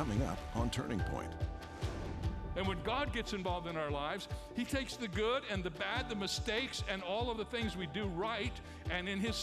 coming up on Turning Point. And when God gets involved in our lives, He takes the good and the bad, the mistakes, and all of the things we do right, and in His